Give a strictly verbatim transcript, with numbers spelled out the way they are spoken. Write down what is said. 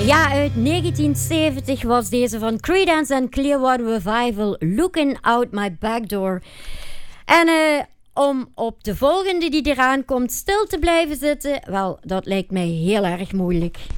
Ja, uit negentien zeventig was deze van Creedence and Clearwater Revival, Looking Out My Back Door. En uh, om op de volgende die eraan komt stil te blijven zitten, wel, dat lijkt mij heel erg moeilijk.